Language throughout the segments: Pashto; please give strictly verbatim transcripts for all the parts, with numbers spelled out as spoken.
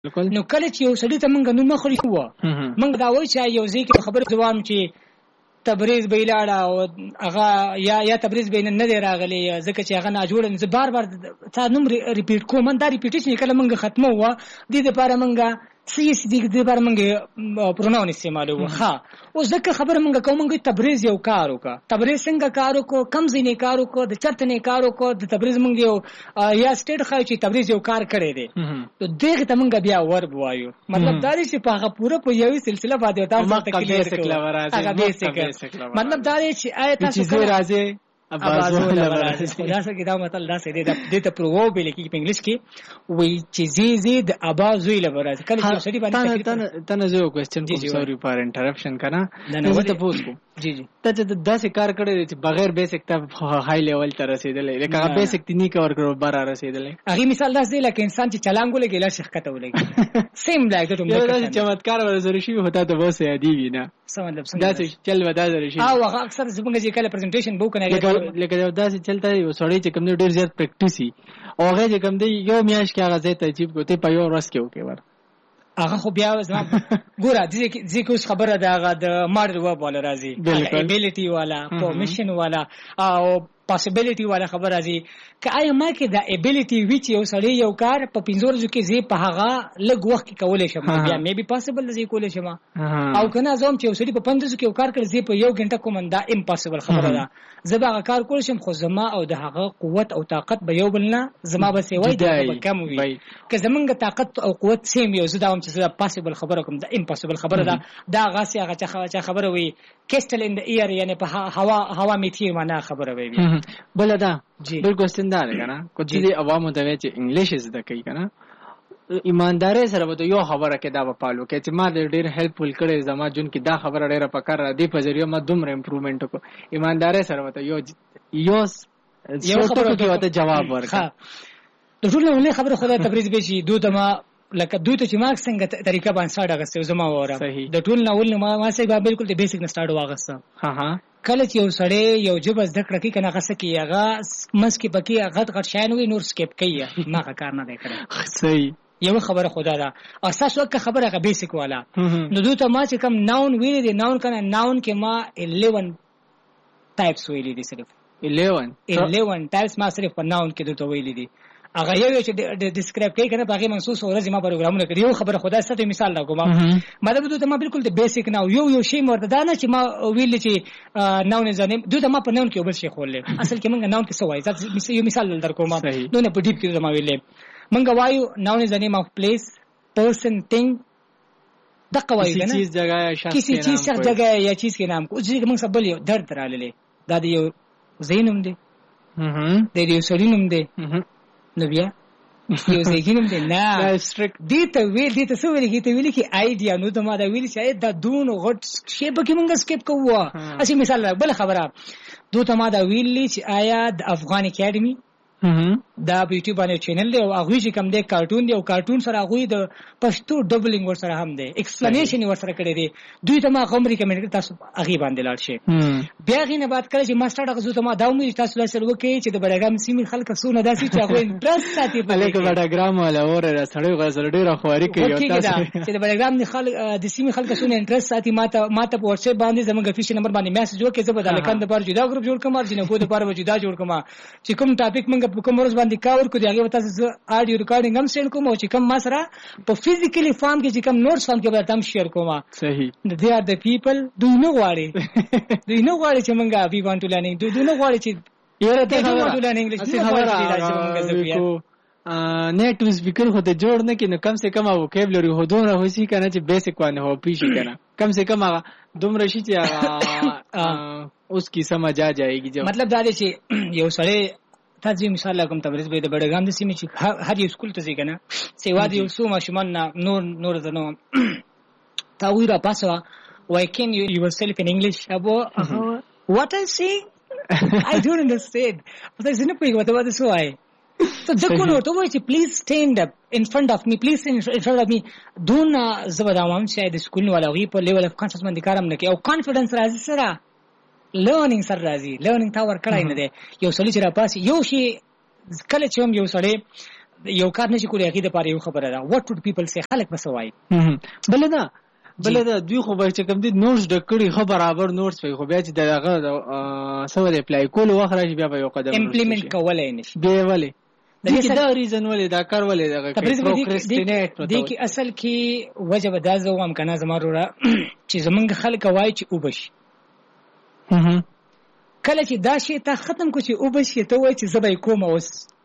نو کله چې یو سړی ته مونږ نو مخري وو مونږ دا وایو چې یو ځای کې خبره ځوام چې تبریز به لاړه او هغه یا یا تبریز به نه دی راغلی ځکه چې هغه نه جوړ نه بار بار تا نوم ریپیټ کوم دا ریپیټیشن کله مونږ ختمه و د دې لپاره مونږ سی سی د دې لپاره مونږ پروناون استعمالو ها او ځکه خبره مونږ کوم مونږ تبریز یو کار وکړه تبریز څنګه کار وکړو کم ځینې کار وکړو د چرته نه کار وکړو د تبریز مونږ یو یا سټیټ خای چې تبریز یو کار کړی دی نو دغه ته مونږ بیا ور بوایو مطلب دا دی چې په هغه پوره په یوې سلسله باندې تاسو ته کلیئر کړو هغه بیسیک مطلب دا دی چې آیا تاسو راځي ابازو لبرازي دا څه کې دا مطلب دا څه دی د ته پرووبل کې په انګلیش کې وایي چې زی زی د ابازو لبرازي کله چې سړي باندې تاسو تاسو زه یو کوېسچن کوم سوري فار انټرپشن کنه زه ته پوښتنه جی جی ته چې داسې کار کړی چې بغیر بیسیک ته هاي لیول ته رسیدلې لکه هغه بیسیک تی نه کور کړو بار رسیدلې هغه مثال داس دی لکه انسان چې چلانګو لګیلا شیخ کته ولګي سیم لایک ته موږ چمتکار ورزوري شي هوتا ته وسه یادېږي نه څه مطلب داسې چل ودا درې شي او هغه اکثر زموږ چې کله پریزنټیشن بو کنه لکه داسې چلته یو سړی چې کوم ډیر زیات پریکټیسي او هغه چې کوم دی یو میاش کې هغه ځای ته چیپ کوته په یو ورځ کې وکي ور هغه خو بیا زما ګوره د دې کوم خبره ده هغه د ماډل وب ولا راځي ابیلیټي والا پرمیشن والا او پاسیبিলিټي والا خبر راځي که آیا ما کې د ابیلیټي وچ یو سړی یو کار په پنځور ځکه زی په هغه لږ وخت کې کولای شم بیا مې بي پاسیبل زی کولای شم او کنه زوم چې یو سړی په پنځه کې یو کار کړي زی په یو غنټه کوم دا امپاسیبل خبره ده زبا هغه کار کول شم خو زما او د هغه قوت او طاقت به یو بل نه زما به سیوای د کم وي که زمونږ طاقت او قوت سیم یو زدا هم چې زدا پاسیبل خبره کوم دا امپاسیبل خبره ده دا غاسي هغه چې خبره وي کېسټل ان د ایر یعنی په هوا هوا میتیر معنا خبره وي بل دا بالکل ستندار کنه کو چې عوامو ته چې انګلیش زده کوي کنه ایمانداري سره به یو خبره کې دا په پالو کې چې ما ډېر هیلپفل کړي زما جون کې دا خبره ډېره پکار را دي په ذریعہ ما دومره امپروومنت کو ایمانداري سره وته یو یو یو خبره کې وته جواب ورکړه د ټول نو خبره خدای تبریز به شي دوی ته ما لکه دوی ته چې ما څنګه طریقه باندې ساده غسه زما وره د ټول نو ما ما سه بالکل د بیسیک نه سٹارټ واغسه ها ها کله چې یو سړی یو جبه زده کړه کوي کنه غسه کې هغه مسکې پکې غټ غټ شاین وي نور سکیپ کوي ما کار نه دی کړی صحیح یو خبره خدا ده اساس وکه خبره غ بیسیک والا نو دوی ته ما چې کوم ناون ویل دي ناون کنه ناون کې ما eleven ټایپس ویل دي صرف eleven eleven ټایپس ما صرف په ناون کې دوی ویل دي هغه یو چې ډیسکرایب کوي کنه باغی منسوس ورځ ما پروګرامونه کړی یو خبره خدا ستاسو مثال راکوم ما دا دوی ته ما بالکل د بیسیک ناو یو یو شی مرده دا نه چې ما ویل چې ناون ځنه دوی ته ما په ناون کې وبل شي خولې اصل کې موږ ناون کې څه وایي ځکه یو مثال درکوم نو نه په ډیپ کې ما ویلې منګه وایو ناون از the name of place person thing دغه وایي کنه کسی چیز جگہ یا شخص کسی چیز شخص جگہ یا چیز کے نام کو چې موږ سبل یو درد را للې دا دی یو زینوم دی هم د دې سړینوم دی نو بیا یو زینوم دی نه ستریک دې ته ویل دې ته څه ویل کې ته ویل کې آیډیا نو ته ما دا ویل چې دا دونو غټ شی به کې موږ سکیپ کوو اسی مثال بل خبره دوی ته ما دا ویل چې آیا د افغان اکیډمي دا په یوټیوب باندې چینل دی او هغه چې کوم دی کارټون دی او کارټون سره هغه د پښتو ډبلینګ ور سره هم دی ایکسپلینیشن ور سره کړی دی دوی ته ما کوم ریکمند کړ تاسو هغه باندې لاړ شئ بیا غینه بات کړی چې ماستر هغه زو ته ما دا مې تاسو له سره وکړي چې د بډاګرام سیمې خلک سونه داسي چې هغه انټرست ساتي په لکه بډاګرام ولا اور سړی غزل ډیره خواري کوي تاسو چې د بډاګرام د خلک د سیمې خلک سونه انټرست ساتي ماته ماته په واتس اپ باندې زموږ افیشل نمبر باندې میسج وکړي زه به د لکان د بار جدا ګروپ جوړ کوم چې نه کو د بار جدا جوړ کوم چې کوم ټاپک موږ په کوم ورځ باندې کاور کو دی هغه تاسو آډیو ریکارډینګ هم سند کوم او چې کوم ما سره په فزیکلی فارم کې چې کوم نوټس فارم کې به تم شیر کوم صحیح دي ار د پیپل دوی نه غواړي دوی نه غواړي چې موږ وی وانټ ټو لرنینګ دوی نه غواړي چې یاره ته وانټ ټو لرنینګ انګلیش نه غواړي چې موږ زبیا نیټ سپیکر خو ته جوړ نه کینې کم سے کم وکیبلری هو دومره هوسي کنه چې بیسیک باندې هو پیشي کنه کم سے کم دومره شي چې اوس کی سمجھ آ جائے گی مطلب دا دی چې یو سړی تاسو مثال لکم تبریز به د بډګام د سیمې چې هر یو سکول ته ځي کنه سیوا دی یو سو ماشومان نور نور زنو تا ویرا پاسوا why can you yourself in English about uh, what I say I don't understand but I didn't know what was so I so the cool to why please stand up in front of me please in front of me دون زبداوام چې د سکول ولا غي په لیول اف کانشس باندې کارم نه کوي او کانفیډنس راځي سره لرنینګ سره راځي لرنینګ تا ور کړای نه دی یو سړی چې را پاسي یو شی کله چې هم یو سړی یو کار نشي کولای هغه د پاره یو خبره ده what would people say خلک بس وایي بل دا بل دا دوی خو به چې کوم دي نوټس د کړي خو برابر نوټس وي خو بیا چې دغه سو د اپلای کول وخت راشي بیا به یو قدم امپلیمنٹ کولای نشي دی ولې دا ریزن ولې دا کار ولې دغه پروکرسټینیټ دی کی اصل کې وجه دا زوم کنه زموږ چې زمونږ خلک وایي چې وبشي کله چې دا شی ته ختم کو چې وبشي ته وایي چې زبې کوم اوس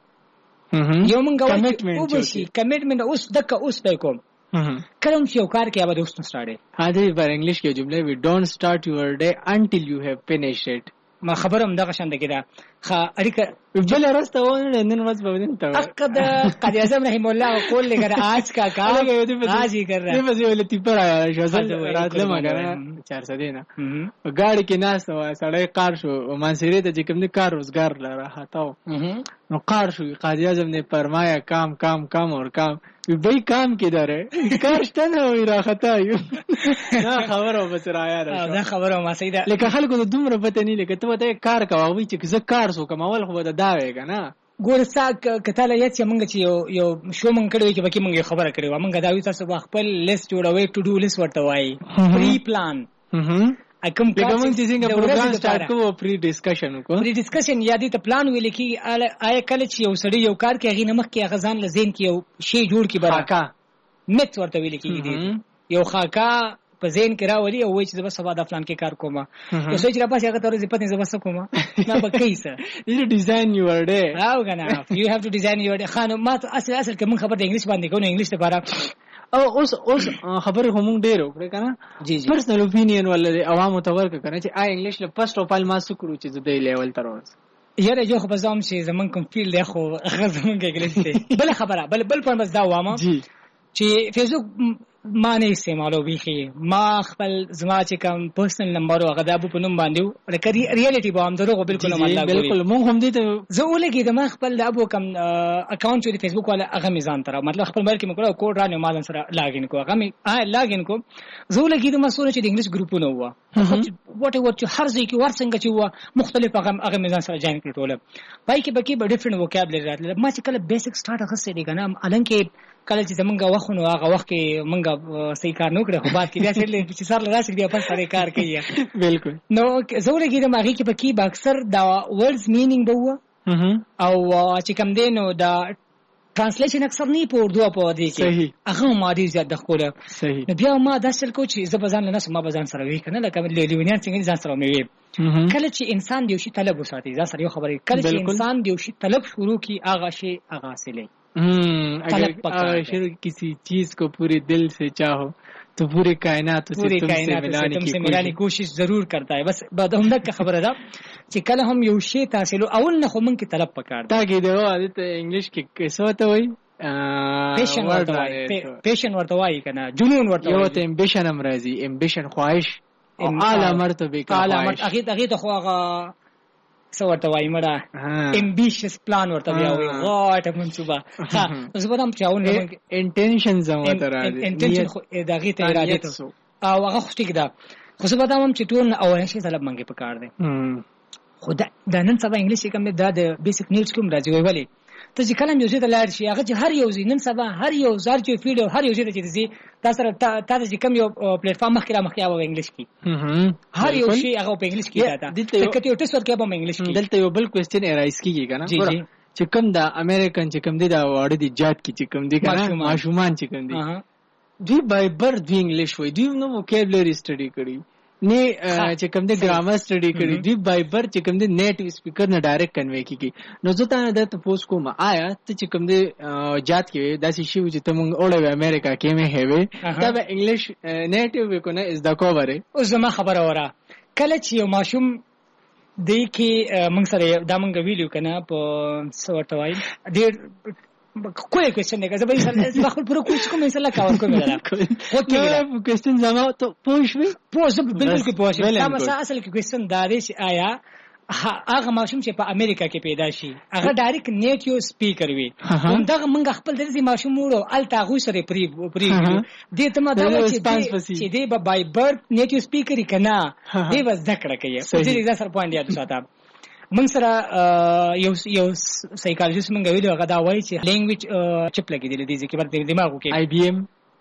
یو مونږ وایي وبشي کمیټمنټ اوس دغه اوس به کوم کله چې یو کار کې اوبه اوس نو سٹارټ ها دې پر انګلیش کې جمله وی ډونټ سٹارټ یور ډے انټل یو هیو فینیشډ اټ ما خبرم دغه شان دګی دا خا اړیکه بل راسته ونه نن ورځ په ودین ته عقد قاضي اعظم رحم الله کول لګره آج کا کام آج ہی کر رہا ہے بس ولې تی پر آیا شزل رات له مګره چار سدې نه ګاډي کې ناس و سړی کار شو مانسری ته چې کوم نه کار روزګار لاره هتاو نو کار شو قاضي اعظم نے فرمایا کام کام کام اور کام بھئی کام کدھر ہے کار شته نه وی راخته یو دا خبره بس را آیا دا خبره ما سیده لکه خلکو د دومره پته نه لکه ته ته کار کوي چې زه کار سو کوم اول خو دا ویګا نه ګور ساک کته لا یت مونږ چې یو یو شو مونږ کړو چې بکی مونږ خبره کړو مونږ دا وی تاسو خپل لیست جوړوي ټو ډو لیست ورته وای پری پلان اکم کار چې څنګه پروګرام سٹارټ کوو پری ډیسکشن کو پری ډیسکشن یادی ته پلان ویل کی آیا کله چې یو سړی یو کار کوي هغه نمخ کې غزان لزین کې یو شی جوړ کی براکا مت ورته ویل کیږي یو خاکا په زین کې راولي او وای چې زما سبا د پلان کې کار کوم نو سوچ را پاسه هغه تر دې پته زما څه کوم ما به کیسه یو ډیزاین یور ډے راو کنه یو هاف ټو ډیزاین یور ډے خانو ما اصل اصل کې مون خبر د انګلیش باندې کوو انګلیش لپاره او اوس اوس خبره هم ډیر وکړه کنه جی جی پرسنل اپینین ولې عوامو ته ورک کنه چې آی انګلیش له فرست اف ال ما سکرو چې د دې لیول تر اوس یاره جو خو بزام چې زمون کوم فیل دی خو غزمون کې انګلیش دی بل خبره بل بل پر مز دا وامه جی چې فیسبوک ما نه استعمالو بيخي ما خپل زما چې کوم پرسنل نمبر او غدا په نوم باندې ورکري ریالټي به هم دروغ بالکل ما الله ګوري بالکل مونږ هم دي ته زه ولګي د ما خپل د ابو کم اکاونټ چې فیسبوک ولا هغه میزان تر مطلب خپل مال کې مکړه کوډ را نه مال سره لاګین کو هغه می اه لاګین کو زه ولګي د مسوره چې د انګلیش ګروپونه هوا وات ایور چې هر ځای کې ورڅنګ چې هوا مختلف هغه هغه میزان سره جوائن کړو ټول پای کې بکی به ډیفرنٹ وکابلری راتل ما چې کله بیسیک سٹارټ غسه دی کنه الانکه کله چې زمونږ وخت نو هغه وخت کې مونږ صحیح کار نه کړو خو بعد کې بیا چې سر لراسي بیا په سره کار کوي بالکل نو زوړ کې د ماغي کې پکې با اکثر دا ورډز مینینګ به او چې کوم دی نو دا ترانسلیشن اکثر نه په اردو په دې کې هغه ما دې زیات د خوله صحیح نو بیا ما دا سل کو چې زبزان نه سم ما بزان سره وی کنه لکه لیونیان څنګه ځان سره مې کله چې انسان دیو شي طلب وساتي ځا سره یو خبره کله چې انسان دیو شي طلب شروع کی هغه شی هغه حاصلې اگر شروع کسی چیز کو پورے دل سے چاہو تو پورے کائنات پورے کائنات تم سے ملانے کی کوشش ضرور کرتا ہے بس بعد هم دغه خبره ده چې کله هم یو شی تحصیلو اول نه خو من کې طلب پکار تا کې دی عادت انګلیش کې کیسه ته وای پیشن ورته وای پیشن ورته وای کنه جنون ورته یو ته امبیشن امراضی امبیشن خواهش او اعلی مرتبه کې اعلی مرتبه هغه هغه ته خو هغه څه ورته وای مړه امبیشس پلان ورته بیا وای غاټه منصوبه ها زه به هم چاون انټنشن زموږ ته راځي انټنشن خو دغه ته اراده ته او هغه خو ټیک ده خو زه به هم چې ټول اول شي طلب منګي پکار دي خو دا د نن سبا انګلیش کوم دا د بیسیک نیډز کوم راځي وای ولې ته چې کلم یو څه ته لاړ شي هغه چې هر یو ځین سبا هر یو زار چې فیډ هر یو ځای چې دي تاسو ته چې کوم یو پلیټ فارم مخکې را مخکې او انګلیش کې هر یو شی هغه په انګلیش کې راځي ته کته یو ټیسټ ورکې په انګلیش کې دلته یو بل کوېسچن ارایز کیږي کنه چې کوم دا امریکن چې کوم دي دا واړه دي جات کې چې کوم دي کنه ماشومان چې کوم دي دوی بای بر دوی انګلیش وای دوی نو وکیبلری سټډي کړي نه چې کوم د ګرامر سټډي کړي دی بایبر چې کوم د نیټیو سپیکر نه ډایرکټ کنوي کیږي نو زه ته د تاسو کوم آیا ته چې کوم د جات کې داسې شی چې ته مونږ اورو امریکا کې مې هوي دا به انګلیش نیټیو وکونه از دا کووره اوس زما خبره وره کله چې یو ماشوم دی کې مونږ سره دا مونږ ویلو کنه په څورته وای ډیر کوئی کوېسچن نه کوي زه به خپل پوره کوشش کوم انشاء الله کاور کوم دا اوکې دا کوېسچن زما ته پوښوي پوښ بالکل کې پوښ دا مسا اصل کې کوېسچن دا دی چې آیا هغه ماشوم چې په امریکا کې پیدا شي هغه ډایرکټ نیټیو سپیکر وي همدغه موږ خپل دغه ماشوم وړو الته غو سره پری پری دې ته ما دا چې دې به بای برث نیټیو سپیکر کنا دې و ذکر کوي چې دې سره پوینټ یاد ساته موږ سره یو یو سایکالوجیست موږ ویلو هغه دا وایي چې لینګویج چپ لګېدلی دی ځکه په دماغو کې آی بی ایم